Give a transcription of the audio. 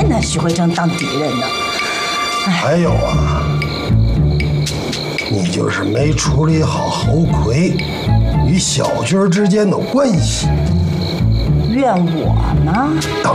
拿徐慧珍当敌人呢。 还有啊，你就是没处理好侯魁与小军之间的关系。 怨我吗？